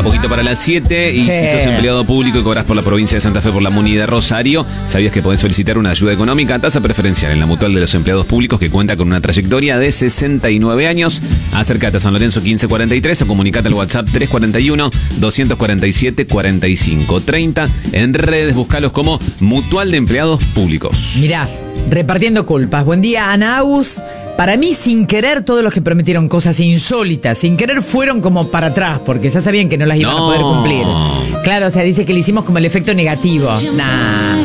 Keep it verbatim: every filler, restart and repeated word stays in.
poquito para las siete. Y Sí. si sos empleado público y cobras por la provincia de Santa Fe por la Muni de Rosario, ¿sabías que podés solicitar una ayuda económica a tasa preferencial en la Mutual de los Empleados Públicos, que cuenta con una trayectoria de sesenta y nueve años? Acércate a San Lorenzo quince cuarenta y tres o comunicate al WhatsApp tres cuatro uno, dos cuatro siete, cuarenta y cinco treinta. En redes buscalos como Mutual de Empleados Públicos. Mirá, repartiendo culpas. Buen día, Anaus. Para mí, sin querer, todos los que prometieron cosas insólitas, sin querer fueron como para atrás, porque ya sabían que no las iban No. a poder cumplir. Claro, o sea, dice que le hicimos como el efecto negativo. Nah.